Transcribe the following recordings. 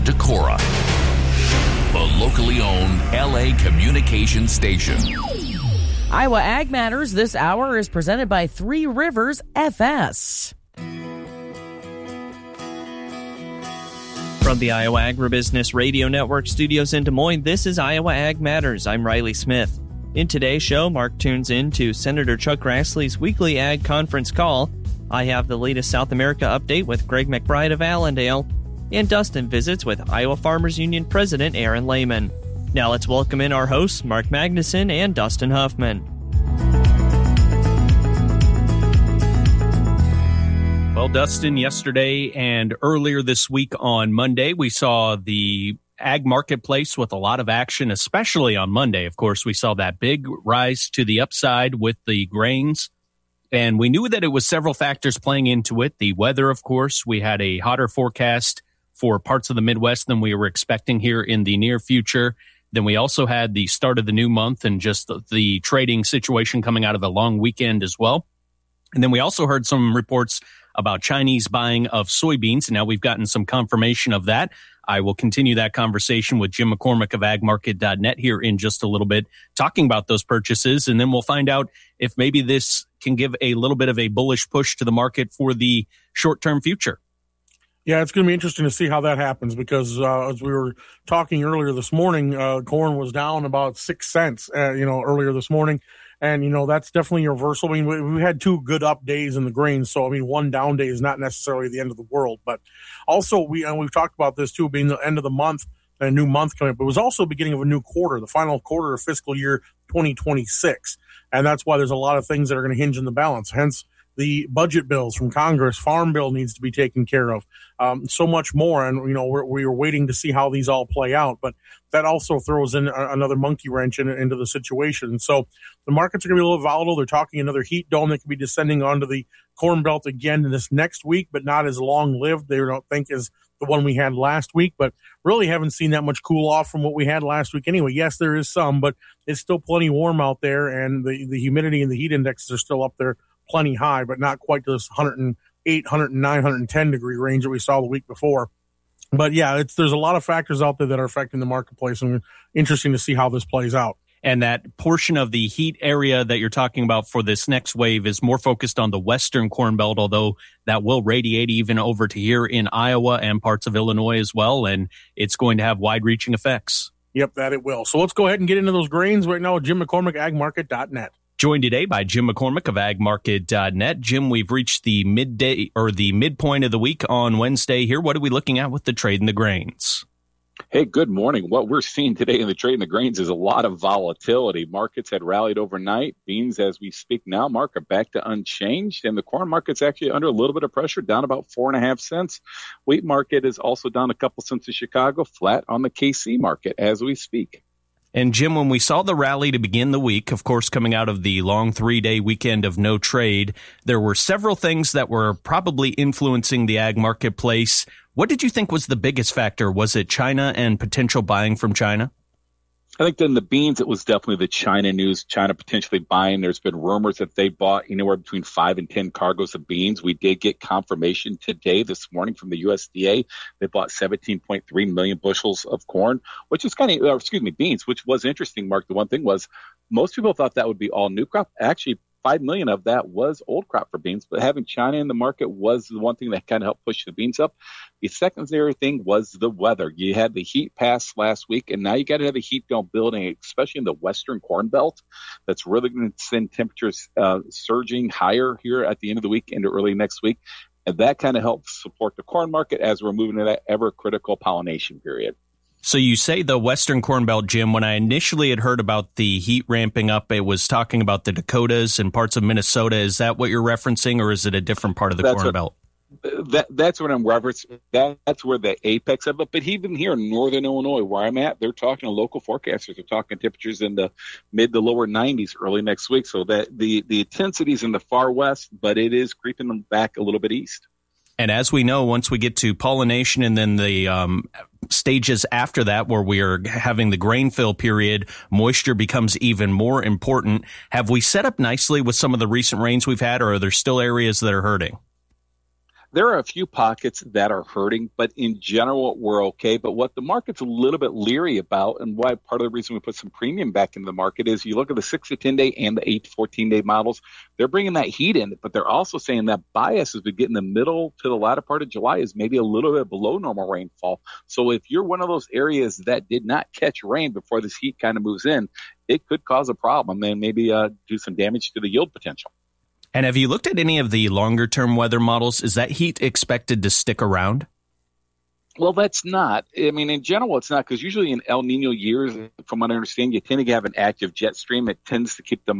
Decorah, the locally owned LA communication station. Iowa Ag Matters this hour is presented by Three Rivers FS. From the Iowa Agribusiness Radio Network studios in Des Moines, this is Iowa Ag Matters. I'm Riley Smith. In today's show, Mark tunes in to Senator Chuck Grassley's weekly ag conference call. I have the latest South America update with Greg McBride of Allendale. And Dustin visits with Iowa Farmers Union President Aaron Lehman. Now let's welcome in our hosts, Mark Magnuson and Dustin Huffman. Well, Dustin, yesterday and earlier this week on Monday, we saw the ag marketplace with a lot of action, especially on Monday. Of course, we saw that big rise to the upside with the grains, and we knew that it was several factors playing into it. The weather, of course, we had a hotter forecast for parts of the Midwest than we were expecting here in the near future. Then we also had the start of the new month and just the trading situation coming out of the long weekend as well. And then we also heard some reports about Chinese buying of soybeans. Now we've gotten some confirmation of that. I will continue that conversation with Jim McCormick of agmarket.net here in just a little bit, talking about those purchases. And then we'll find out if maybe this can give a little bit of a bullish push to the market for the short-term future. Yeah, it's going to be interesting to see how that happens because as we were talking earlier this morning, corn was down about 6 cents, earlier this morning. And, that's definitely a reversal. I mean, we had 2 good up days in the grains. So, I mean, 1 down day is not necessarily the end of the world. But also, we've talked about this, too, being the end of the month, a new month coming up. But it was also the beginning of a new quarter, the final quarter of fiscal year 2026. And that's why there's a lot of things that are going to hinge in the balance. Hence, the budget bills from Congress, Farm Bill needs to be taken care of, so much more. And, we are waiting to see how these all play out. But that also throws in another monkey wrench into the situation. So the markets are going to be a little volatile. They're talking another heat dome that could be descending onto the Corn Belt again in this next week, but not as long-lived. They don't think as the one we had last week, but really haven't seen that much cool off from what we had last week anyway. Yes, there is some, but it's still plenty warm out there, and the humidity and the heat indexes are still up there plenty high, but not quite to this 108, 109, 110 degree range that we saw the week before. But yeah, there's a lot of factors out there that are affecting the marketplace, and interesting to see how this plays out. And that portion of the heat area that you're talking about for this next wave is more focused on the western Corn Belt, although that will radiate even over to here in Iowa and parts of Illinois as well, and it's going to have wide-reaching effects. Yep, that it will. So let's go ahead and get into those grains right now with Jim McCormick, agmarket.net. Joined today by Jim McCormick of agmarket.net. Jim, we've reached the midday or the midpoint of the week on Wednesday here. What are we looking at with the trade in the grains? Hey, good morning. What we're seeing today in the trade in the grains is a lot of volatility. Markets had rallied overnight. Beans, as we speak now, Mark, are back to unchanged. And the corn market's actually under a little bit of pressure, down about 4.5 cents. Wheat market is also down a couple cents in Chicago, flat on the KC market as we speak. And Jim, when we saw the rally to begin the week, of course, coming out of the long 3-day weekend of no trade, there were several things that were probably influencing the ag marketplace. What did you think was the biggest factor? Was it China and potential buying from China? I think in the beans, it was definitely the China news, China potentially buying. There's been rumors that they bought anywhere between 5 and 10 cargoes of beans. We did get confirmation today, this morning, from the USDA. They bought 17.3 million bushels of corn, which is beans, which was interesting, Mark. The one thing was most people thought that would be all new crop. Actually, 5 million of that was old crop for beans, but having China in the market was the one thing that kind of helped push the beans up. The secondary thing was the weather. You had the heat pass last week, and now you got to have a heat dome building, especially in the western Corn Belt. That's really going to send temperatures surging higher here at the end of the week into early next week. And that kind of helps support the corn market as we're moving to that ever critical pollination period. So you say the Western Corn Belt, Jim. When I initially had heard about the heat ramping up, it was talking about the Dakotas and parts of Minnesota. Is that what you're referencing, or is it a different part of the Corn Belt? That's what I'm referencing. That's where the apex of it. But even here in northern Illinois, where I'm at, they're talking to local forecasters. They're talking temperatures in the mid to lower 90s early next week. So that the intensity is in the far west, but it is creeping them back a little bit east. And as we know, once we get to pollination and then the stages after that where we are having the grain fill period, moisture becomes even more important. Have we set up nicely with some of the recent rains we've had, or are there still areas that are hurting? There are a few pockets that are hurting, but in general, we're okay. But what the market's a little bit leery about, and why part of the reason we put some premium back into the market, is you look at the 6 to 10-day and the 8 to 14-day models, they're bringing that heat in, but they're also saying that bias as we get in the middle to the latter part of July is maybe a little bit below normal rainfall. So if you're one of those areas that did not catch rain before this heat kind of moves in, it could cause a problem and maybe do some damage to the yield potential. And have you looked at any of the longer-term weather models? Is that heat expected to stick around? Well, that's not. I mean, in general, it's not, because usually in El Nino years, from what I understand, you tend to have an active jet stream. It tends to keep the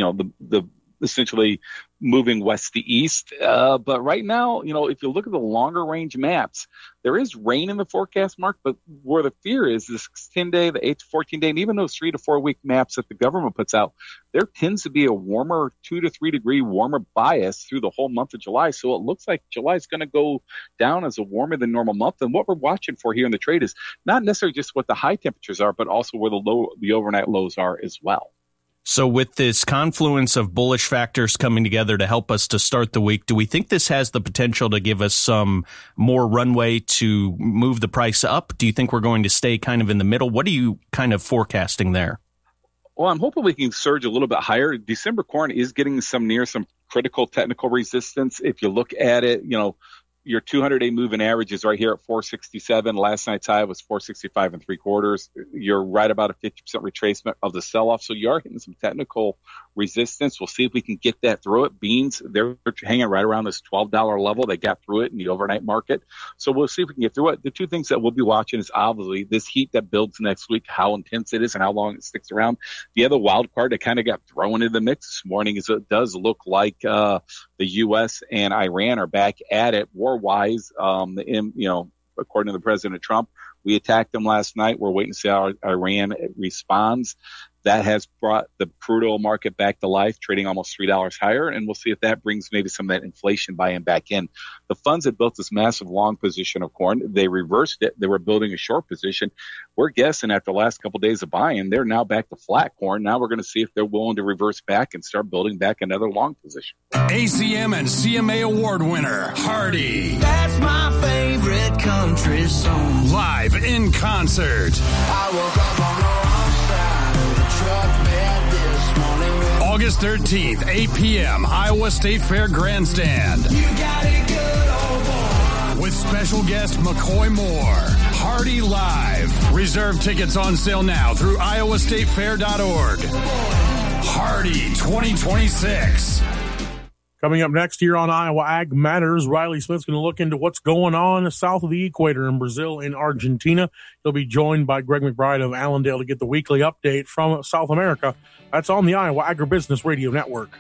the essentially moving west to east. But right now, if you look at the longer range maps, there is rain in the forecast, Mark, but where the fear is this 10-day, the 8 to 14-day, and even those 3 to 4 week maps that the government puts out, there tends to be a warmer 2 to 3 degree warmer bias through the whole month of July. So it looks like July is going to go down as a warmer than normal month. And what we're watching for here in the trade is not necessarily just what the high temperatures are, but also where the overnight lows are as well. So with this confluence of bullish factors coming together to help us to start the week, do we think this has the potential to give us some more runway to move the price up? Do you think we're going to stay kind of in the middle? What are you kind of forecasting there? Well, I'm hoping we can surge a little bit higher. December corn is getting some critical technical resistance. If you look at it, your 200-day moving average is right here at 467. Last night's high was 465 3/4. You're right about a 50% retracement of the sell-off. So you are hitting some technical resistance. We'll see if we can get that through it. Beans, they're hanging right around this $12 level. They got through it in the overnight market. So we'll see if we can get through it. The two things that we'll be watching is obviously this heat that builds next week, how intense it is and how long it sticks around. The other wild card that kind of got thrown into the mix this morning is it does look like the U.S. and Iran are back at it war-wise. According to the President Trump, we attacked them last night. We're waiting to see how Iran responds. That has brought the crude oil market back to life, trading almost $3 higher, and we'll see if that brings maybe some of that inflation buy-in back in. The funds that built this massive long position of corn, they reversed it. They were building a short position. We're guessing after the last couple of days of buying, they're now back to flat corn. Now we're going to see if they're willing to reverse back and start building back another long position. ACM and CMA award winner, Hardy. That's my favorite country song. Live in concert. I woke up on the wrong side of the truck bed this morning. August 13th, 8 p.m., Iowa State Fair Grandstand. You got it good, old boy. With special guest McCoy Moore. Hardy Live. Reserve tickets on sale now through iowastatefair.org. Hardy 2026. Coming up next year on Iowa Ag Matters, Riley Smith's going to look into what's going on south of the equator in Brazil and Argentina. He'll be joined by Greg McBride of Allendale to get the weekly update from South America. That's on the Iowa Agribusiness Radio Network.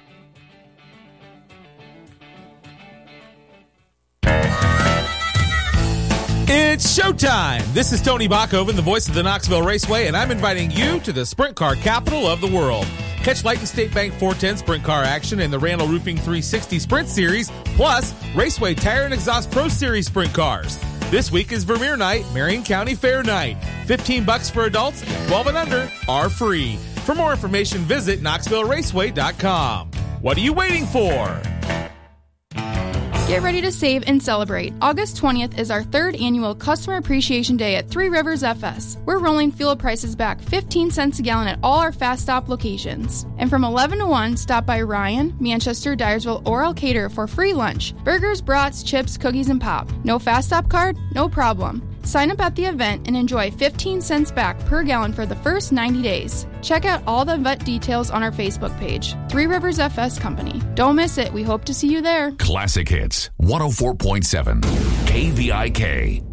It's showtime. This is Tony Bachhoven, the voice of the Knoxville Raceway, and I'm inviting you to the sprint car capital of the world. Catch Light and State Bank 410 sprint car action in the Randall Roofing 360 Sprint Series, plus Raceway Tire and Exhaust Pro Series sprint cars. This week is Vermeer Night, Marion County Fair Night. $15 for adults, 12 and under are free. For more information, visit KnoxvilleRaceway.com. What are you waiting for? Get ready to save and celebrate. August 20th is our third annual Customer Appreciation Day at Three Rivers FS. We're rolling fuel prices back 15 cents a gallon at all our Fast Stop locations. And from 11 to 1, stop by Ryan, Manchester, Dyersville, or Elkader for free lunch. Burgers, brats, chips, cookies, and pop. No Fast Stop card? No problem. Sign up at the event and enjoy 15 cents back per gallon for the first 90 days. Check out all the event details on our Facebook page, Three Rivers FS Company. Don't miss it. We hope to see you there. Classic Hits 104.7 KVIK.